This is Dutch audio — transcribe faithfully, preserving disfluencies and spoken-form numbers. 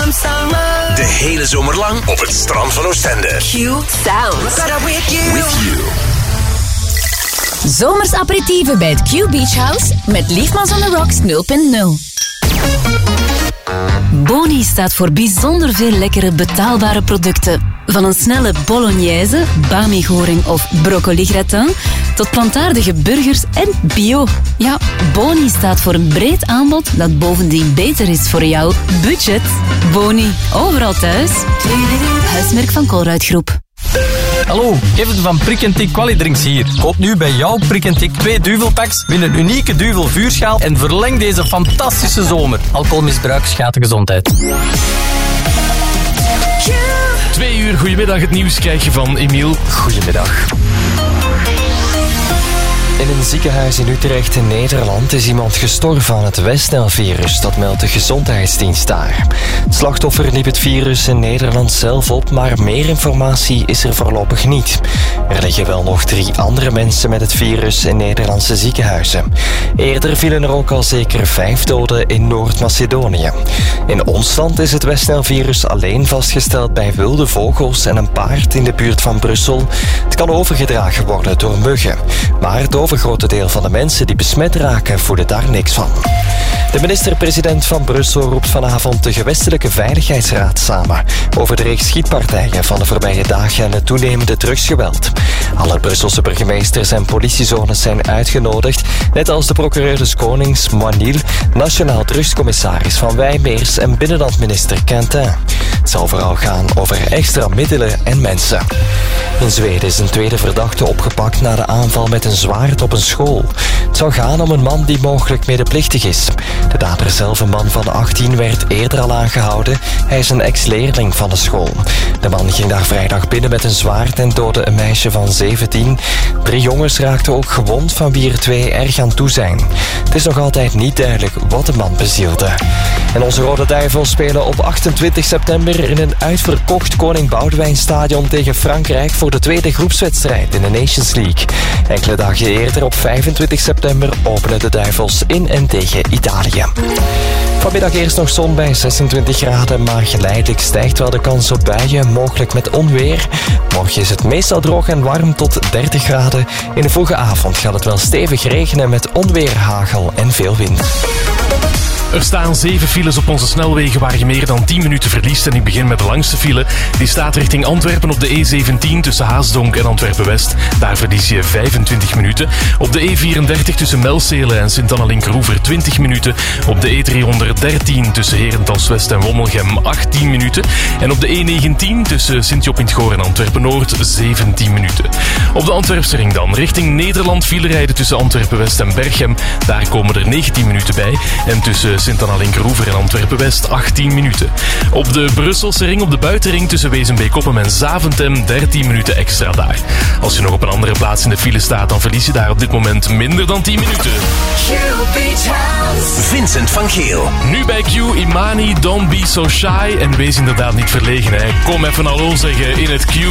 summer. De hele zomer lang op het strand van Oostende. Q Sounds. Better with you. With you. Zomers aperitieven bij het Q Beach House met Liefmans on the Rocks nul punt nul. Boni staat voor bijzonder veel lekkere betaalbare producten. Van een snelle bolognese, bami-goring of broccoli-gratin tot plantaardige burgers en bio. Ja, Boni staat voor een breed aanbod dat bovendien beter is voor jouw budget. Boni, overal thuis. Huismerk van Colruyt Groep. Hallo, Kevin van Prik en Tik Qualidrinks hier. Koop nu bij jouw Prik en Tik twee duvelpacks, win een unieke duvel vuurschaal en verleng deze fantastische zomer. Alcoholmisbruik schaadt de gezondheid. Twee uur, goedemiddag. Het nieuws krijg je van Emiel. Goedemiddag. In een ziekenhuis in Utrecht in Nederland is iemand gestorven aan het Westnil-virus. Dat meldt de gezondheidsdienst daar. Het slachtoffer liep het virus in Nederland zelf op, maar meer informatie is er voorlopig niet. Er liggen wel nog drie andere mensen met het virus in Nederlandse ziekenhuizen. Eerder vielen er ook al zeker vijf doden in Noord-Macedonië. In ons land is het Westnil-virus alleen vastgesteld bij wilde vogels en een paard in de buurt van Brussel. Het kan overgedragen worden door muggen. Maar het overgrote deel van de mensen die besmet raken voelen daar niks van. De minister-president van Brussel roept vanavond de gewestelijke veiligheidsraad samen over de reeks schietpartijen van de voorbije dagen en het toenemende drugsgeweld. Alle Brusselse burgemeesters en politiezones zijn uitgenodigd, net als de procureur des Konings, Moinil, nationaal drugscommissaris Van Wijmeers en binnenlandminister Quentin. Het zal vooral gaan over extra middelen en mensen. In Zweden is een tweede verdachte opgepakt na de aanval met een zwaard op een school. Het zou gaan om een man die mogelijk medeplichtig is. De dader zelf, een man van achttien, werd eerder al aangehouden. Hij is een ex-leerling van de school. De man ging daar vrijdag binnen met een zwaard en doodde een meisje van zeventien. Drie jongens raakten ook gewond, van wie er twee erg aan toe zijn. Het is nog altijd niet duidelijk wat de man bezielde. En onze Rode Duivels spelen op achtentwintig september in een uitverkocht Koning Boudewijnstadion tegen Frankrijk voor de tweede groepswedstrijd in de Nations League. Enkele dagen eerder, op vijfentwintig september, openen de Duivels in en tegen Italië. Vanmiddag eerst nog zon bij zesentwintig graden, maar geleidelijk stijgt wel de kans op buien, mogelijk met onweer. Morgen is het meestal droog en warm tot dertig graden. In de vroege avond gaat het wel stevig regenen met onweer, hagel en veel wind. Er staan zeven files op onze snelwegen waar je meer dan tien minuten verliest. En ik begin met de langste file. Die staat richting Antwerpen op de E zeventien tussen Haasdonk en Antwerpen-West. Daar verlies je vijfentwintig minuten. Op de E vierendertig tussen Melcele en Sint-Anna-Linkeroever twintig minuten. Op de E driehonderddertien tussen Herentals-West en Wommelgem achttien minuten. En op de E negentien tussen Sint-Job-in-het-Goor en Antwerpen-Noord zeventien minuten. Op de Antwerpse ring dan richting Nederland file rijden tussen Antwerpen-West en Berchem. Daar komen er negentien minuten bij. En tussen Sint-Anna-Linkeroever en Antwerpen-West achttien minuten. Op de Brusselse ring op de buitenring tussen Wezenbeek-Oppem en Zaventem dertien minuten extra daar. Als je nog op een andere plaats in de file staat, dan verlies je daar op dit moment minder dan tien minuten. Q Beach House. Vincent van Geel. Nu bij Q, Imani, Don't Be So Shy. En wees inderdaad niet verlegen, hè. Kom even hallo zeggen in het Q